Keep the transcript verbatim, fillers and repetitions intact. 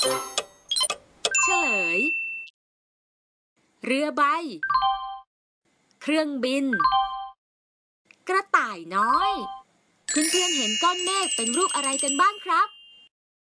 เฉลยเรือใบเครื่องบินกระต่ายน้อยเพื่อนๆเห็นก้อนเมฆเป็นรูปอะไรกันบ้างครับ